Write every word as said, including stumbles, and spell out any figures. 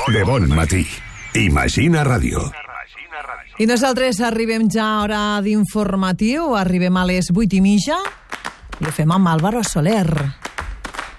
de bon matí. Imagina Ràdio. I nosaltres arribem ja a hora d'informatiu, arribem a les vuit i mitja i ho fem amb Álvaro Soler.